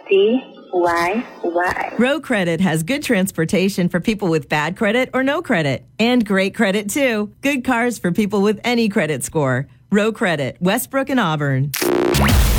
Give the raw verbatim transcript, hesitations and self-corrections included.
D Y Y. Row Credit has good transportation for people with bad credit or no credit. And great credit, too. Good cars for people with any credit score. Row Credit, Westbrook and Auburn.